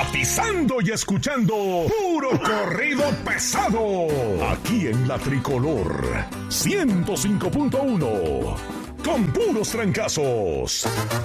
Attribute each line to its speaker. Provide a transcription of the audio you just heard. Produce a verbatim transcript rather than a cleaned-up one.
Speaker 1: Sintonizando y escuchando puro corrido pesado. Aquí en la Tricolor ciento cinco punto uno. Con puros trancazos.